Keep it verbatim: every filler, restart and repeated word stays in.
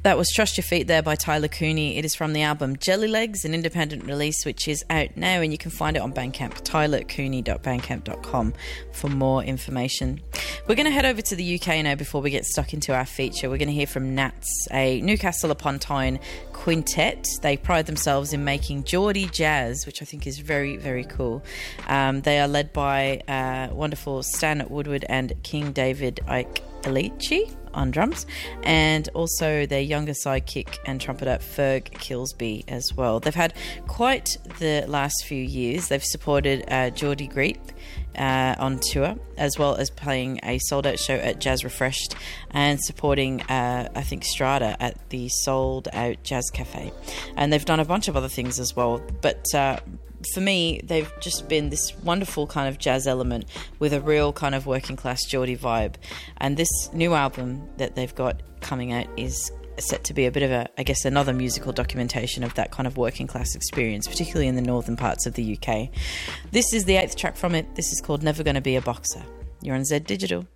That was Trust Your Feet there by Tyler Cooney. It is from the album Jelly Legs, an independent release which is out now, and you can find it on Bandcamp, tyler cooney dot bandcamp dot com for more information. We're going to head over to the U K now before we get stuck into our feature. We're going to hear from Nats, a Newcastle upon Tyne quintet. They pride themselves in making Geordie jazz, which I think is very, very cool. Um, they are led by uh, wonderful Stan Woodward and King David Ike Alici on drums, and also their younger sidekick and trumpeter Ferg Kilsby as well. They've had quite the last few years. They've supported uh, Geordie Greep uh, on tour, as well as playing a sold-out show at Jazz Refreshed and supporting, uh, I think, Strata at the sold-out Jazz Cafe. And they've done a bunch of other things as well, but uh, for me, they've just been this wonderful kind of jazz element with a real kind of working class Geordie vibe. And this new album that they've got coming out is set to be a bit of a, I guess, another musical documentation of that kind of working class experience, particularly in the northern parts of the U K. This is the eighth track from it. This is called Never Gonna Be a Boxer. You're on Z Digital.